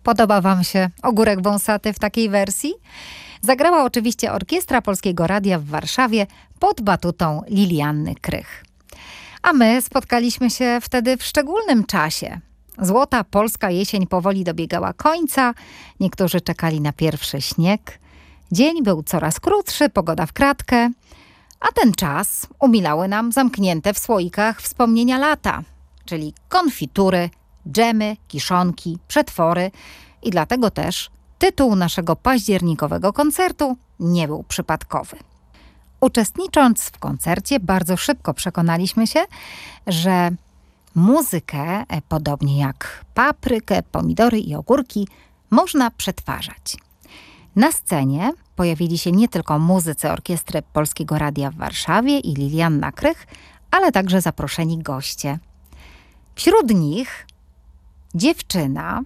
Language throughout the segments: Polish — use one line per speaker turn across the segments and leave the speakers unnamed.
Podoba wam się Ogórek Wąsaty w takiej wersji? Zagrała oczywiście Orkiestra Polskiego Radia w Warszawie pod batutą Lilianny Krych. A my spotkaliśmy się wtedy w szczególnym czasie. Złota polska jesień powoli dobiegała końca, niektórzy czekali na pierwszy śnieg. Dzień był coraz krótszy, pogoda w kratkę, a ten czas umilały nam zamknięte w słoikach wspomnienia lata, czyli konfitury, dżemy, kiszonki, przetwory i dlatego też tytuł naszego październikowego koncertu nie był przypadkowy. Uczestnicząc w koncercie bardzo szybko przekonaliśmy się, że muzykę, podobnie jak paprykę, pomidory i ogórki, można przetwarzać. Na scenie pojawili się nie tylko muzycy Orkiestry Polskiego Radia w Warszawie i Lilianna Krych, ale także zaproszeni goście. Wśród nich dziewczyna,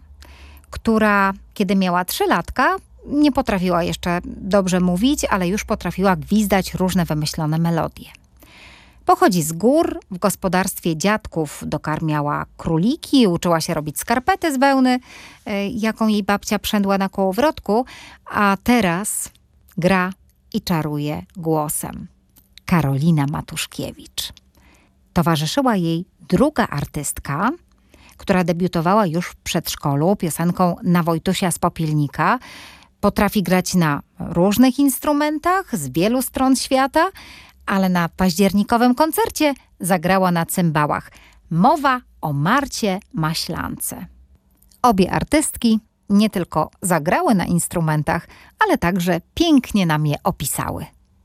która kiedy miała 3 latka, nie potrafiła jeszcze dobrze mówić, ale już potrafiła gwizdać różne wymyślone melodie. Pochodzi z gór, w gospodarstwie dziadków dokarmiała króliki, uczyła się robić skarpety z wełny, jaką jej babcia przędła na kołowrotku, a teraz gra i czaruje głosem. Karolina Matuszkiewicz. Towarzyszyła jej druga artystka, która debiutowała już w przedszkolu piosenką Na Wojtusia z Popielnika. Potrafi grać na różnych instrumentach z wielu stron świata, ale na październikowym koncercie zagrała na cymbałach. Mowa o Marcie Maślance. Obie artystki nie tylko zagrały na instrumentach, ale także pięknie nam je opisały.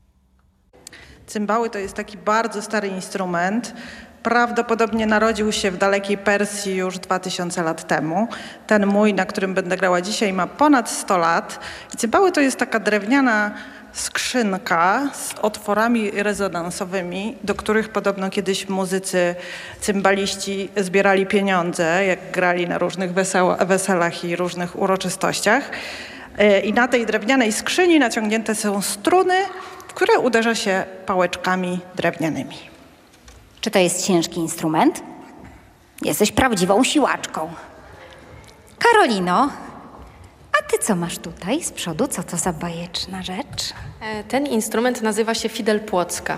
Cymbały to jest taki bardzo stary instrument. Prawdopodobnie narodził się w dalekiej Persji już 2000 lat temu. Ten mój, na którym będę grała dzisiaj, ma ponad 100 lat. I cymbały to jest taka drewniana skrzynka z otworami rezonansowymi, do których podobno kiedyś muzycy, cymbaliści zbierali pieniądze, jak grali na różnych weselach i różnych uroczystościach. I na tej drewnianej skrzyni naciągnięte są struny, w które uderza się pałeczkami drewnianymi.
Czy to jest ciężki instrument? Jesteś prawdziwą siłaczką.
Karolino, a ty co masz tutaj z przodu? Co to za bajeczna rzecz?
Ten instrument nazywa się fidel płocka.